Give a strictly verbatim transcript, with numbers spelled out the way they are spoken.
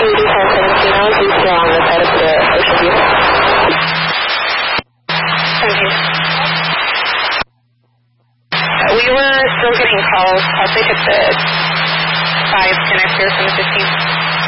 eighty-five seventeen, I was still on the side of the Ocean View. Okay. We were still getting calls. I'll take it the five connector from the fifteenth.